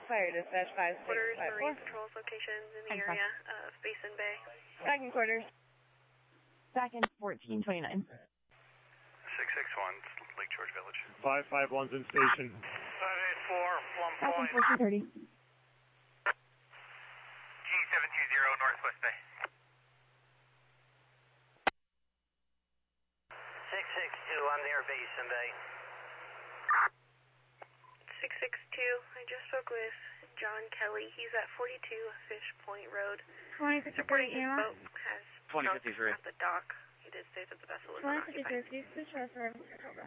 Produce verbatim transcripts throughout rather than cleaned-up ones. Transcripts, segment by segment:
Fire dispatch five six Quarters, five four. Marine Patrol's locations in the area of Basin Bay. Second quarters. Second, fourteen twenty-nine. six six one, Lake George Village. five five one's in station. five eight four, Plum Second, Point. fourteen thirty. G seven two zero, Northwest Bay. six six two, I'm near Basin Bay. six six two, I just spoke with John Kelly. He's at forty-two Fish Point Road. twenty fifty-three Reporting his E M A. boat has twenty junk fifty-three. at the dock. He did say that the vessel was twenty unoccupied. fifty-three, please switch over for Cobra.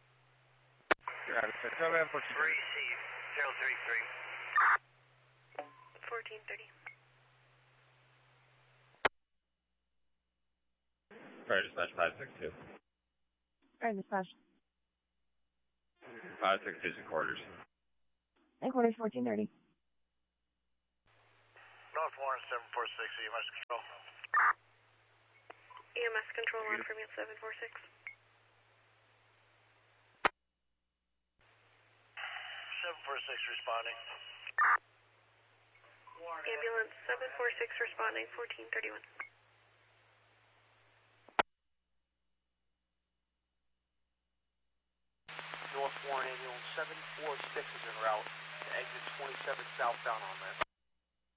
three C zero three three. fourteen thirty. Fire dispatch five six two. Fire dispatch. five six two is quarters. And quarters, fourteen thirty. North Warren seven four six, E M S control. E M S control on from seven four six. seven four six responding. Ambulance seven four six responding, fourteen thirty-one. North Warren Ambulance seven four six is en route to exit twenty-seven southbound on that.